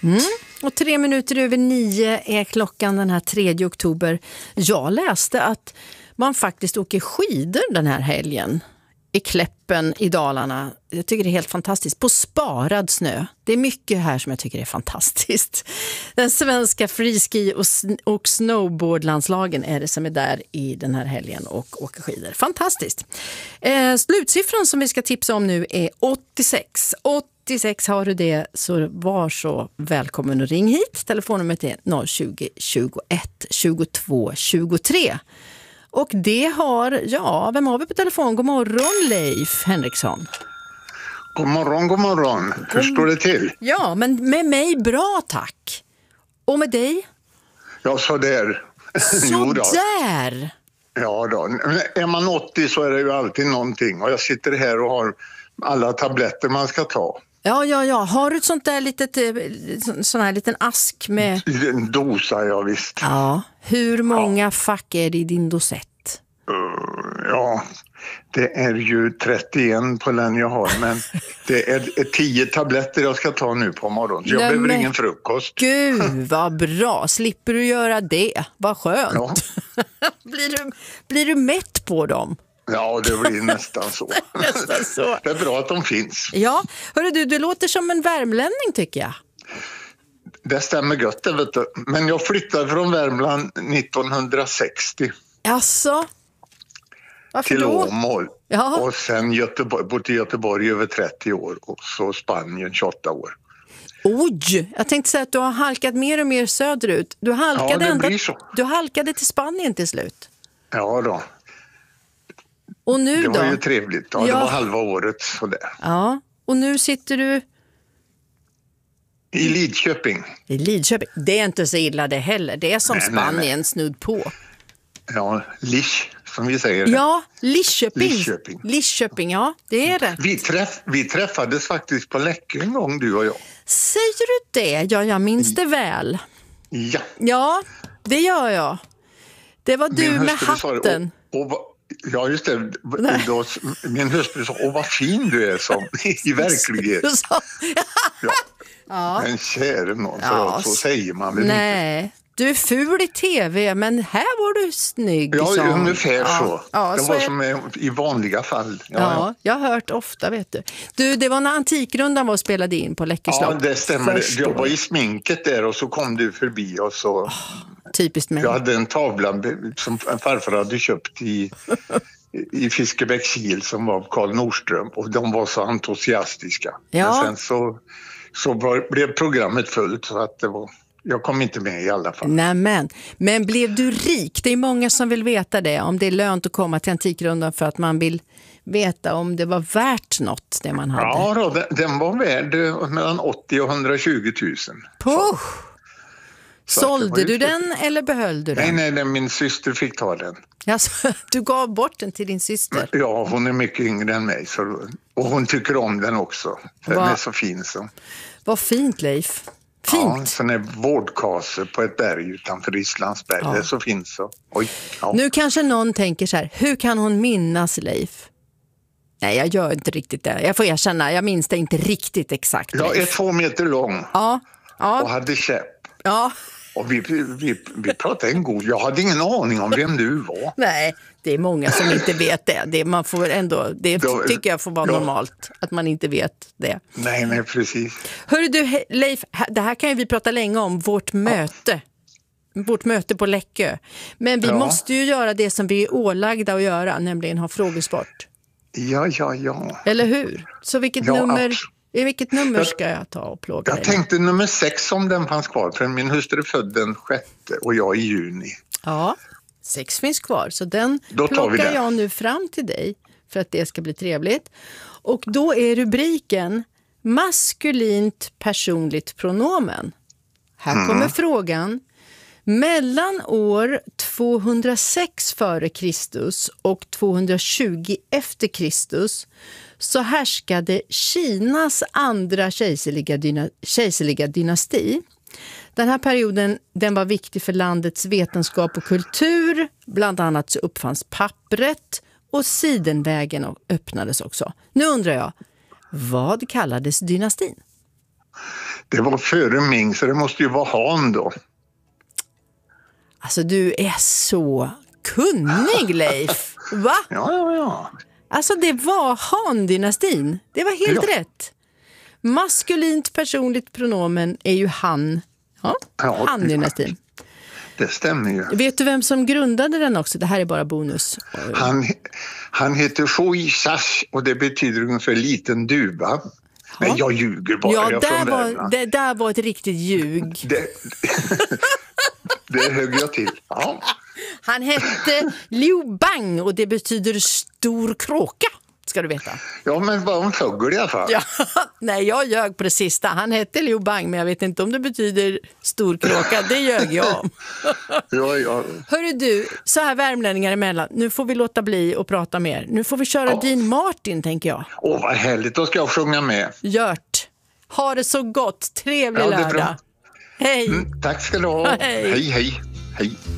Och 9:03 är klockan den här 3 oktober. Jag läste att man faktiskt åker skidor den här helgen i Kläppen i Dalarna. Jag tycker det är helt fantastiskt. På sparad snö. Det är mycket här som jag tycker är fantastiskt. Den svenska freeski och snowboardlandslagen är det som är där i den här helgen och åker skidor. Fantastiskt. Slutsiffran som vi ska tipsa om nu är 86. 86 har du det, så var så välkommen och ring hit. Telefonnumret är 020-21 22 23. Och det har, vem har vi på telefon? God morgon, Leif Henriksson. God morgon. Hur står det till? Ja, men med mig bra, tack. Och med dig? Ja, så där. Så där? Ja då. Är man 80 så är det ju alltid någonting. Och jag sitter här och har alla tabletter man ska ta. Ja. Har du ett sånt där sån här liten ask med... En dosa, ja visst. Ja. Hur många fack är det i din dosett? Ja, det är ju 31 på den jag har. Men det är 10 tabletter jag ska ta nu på morgonen. Så jag behöver ingen frukost. Gud, vad bra. Slipper du göra det? Vad skönt. Ja. Blir du mätt på dem? Ja, det blir nästan så. Nästan så. Det är bra att de finns. Ja, hörru du låter som en värmlänning tycker jag. Det stämmer gott, det vet du. Men jag flyttade från Värmland 1960. Alltså? Varför till då? Åmål. Ja. Och sen bott i Göteborg över 30 år. Och så Spanien 28 år. Oj, jag tänkte säga att du har halkat mer och mer söderut. Du halkade till Spanien till slut. Ja då. Och nu det då? var ju trevligt. Ja, det var halva året sådär. Ja, och nu sitter du... I Lidköping. I Lidköping. Det är inte så illa det heller. Det är som Spanien snudd på. Ja, Lich, som vi säger. Ja, Lidköping, ja, det är det. Vi träffades faktiskt på Läckö en gång, du och jag. Säger du det? Ja, jag minns det väl. Ja. Ja, det gör jag. Det var du med hatten. Ja, just det. Min hustru sa, vad fin du är som i verklighet. Ja. Men käre någon, så säger man väl inte. Du är ful i tv, men här var du snygg. Ja, ungefär så. Ja, det var som i vanliga fall. Ja, jag har hört ofta, vet du. Du, det var när Antikrundan var och spelade in på Läckö slott. Ja, det stämmer. Jag var i sminket där och så kom du förbi och så... Typiskt mig. Jag hade en tavla som farfar hade köpt i Fiskebäckskil som var Karl Nordström, och de var så entusiastiska. Ja. Men sen blev programmet fullt så att jag kom inte med i alla fall. Nämen, men blev du rik? Det är många som vill veta det, om det är lönt att komma till Antikrundan för att man vill veta om det var värt något det man hade. Ja då, den var värd mellan 80 och 120 000. Puh! Sålde du den eller behöll du den? Nej, min syster fick ta den. Alltså, du gav bort den till din syster? Ja, hon är mycket yngre än mig. Och hon tycker om den också. Den är så fin så. Vad fint, Leif. Fint. Ja, sån är vårdkase på ett berg utanför Islandsberg. Ja. Det är så fint så. Oj, ja. Nu kanske någon tänker så här, hur kan hon minnas Leif? Nej, jag gör inte riktigt det. Jag får erkänna, jag minns det inte riktigt exakt. Jag är 2 meter lång. Ja. Och hade käpp. Ja. Och vi pratade en god. Jag hade ingen aning om vem du var. Nej, det är många som inte vet det. Man får ändå, det tycker jag får vara normalt, att man inte vet det. Nej, precis. Hörru du, Leif, det här kan ju vi prata länge om, vårt möte. Vårt möte på Läckö. Men vi måste ju göra det som vi är ålagda att göra, nämligen ha frågesport. Ja. Eller hur? Så vilket nummer ska jag ta och plåga dig? Jag tänkte nummer 6 om den fanns kvar. För min hustru är född den 6 och jag i juni. Ja, 6 finns kvar. Så den plockar jag nu fram till dig för att det ska bli trevligt. Och då är rubriken maskulint personligt pronomen. Här kommer frågan. Mellan år 206 före Kristus och 220 efter Kristus så härskade Kinas andra kejserliga dynasti. Den här perioden den var viktig för landets vetenskap och kultur. Bland annat så uppfanns pappret och sidenvägen öppnades också. Nu undrar jag, vad kallades dynastin? Det var före Ming, så det måste ju vara han då. Alltså du är så kunnig, Leif. Va? Ja. Alltså det var Han-dynastin. Det var helt rätt. Maskulint personligt pronomen är ju han. Ja, Han-dynastin. Det stämmer ju. Vet du vem som grundade den också? Det här är bara bonus. Han heter Shui Sash och det betyder ungefär liten duva. Ja. Nej, jag ljuger bara. Ja, det där var ett riktigt ljug. Det högg jag till. Ja. Han hette Liu Bang och det betyder stor kråka, ska du veta. Ja, men var en fågel i alla fall. Ja, nej, jag ljög på det sista. Han hette Liu Bang, men jag vet inte om det betyder stor kråka. Det ljög jag om. Ja. Hörru du, så här värmlänningar emellan. Nu får vi låta bli och prata mer. Nu får vi köra Dean Martin, tänker jag. Vad härligt. Då ska jag sjunga med. Gjort. Ha det så gott. Trevlig lördag. Hej. Tack ska du ha. Hej. Hej.